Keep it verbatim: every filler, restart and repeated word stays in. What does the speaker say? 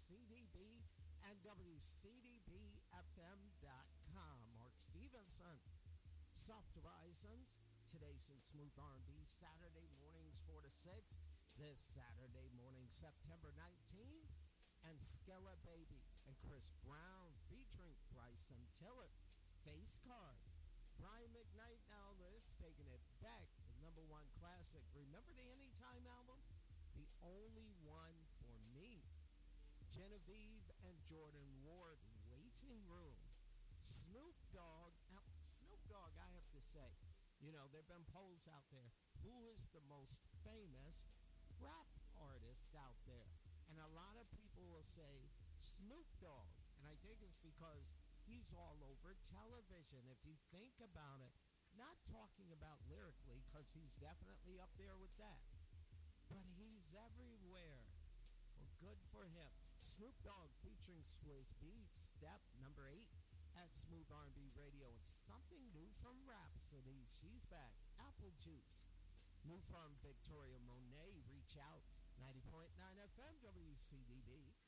C D B and W C D B F M dot com. Mark Stevenson, Soft Horizons. Today's in Smooth R and B, Saturday mornings four to six. This Saturday morning, September nineteenth. And Skella Baby and Chris Brown featuring Bryson Tiller. Face Card. Brian McKnight now this, taking it back. The number one classic. Remember the Anytime album? The Only One for Me. Genevieve and Jordan Ward, Waiting Room. Snoop Dogg. Now, Snoop Dogg, I have to say, you know, there have been polls out there. Who is the most famous rap artist out there? And a lot of people will say Snoop Dogg. And I think it's because he's all over television. If you think about it, not talking about lyrically, because he's definitely up there with that. But he's everywhere. Well, good for him. Snoop Dogg featuring Swizz Beatz, step number eight at Smooth R and B Radio. And something new from Rhapsody. She's back. Apple Juice. New from Victoria Monet. Reach out. ninety point nine F M W C D D.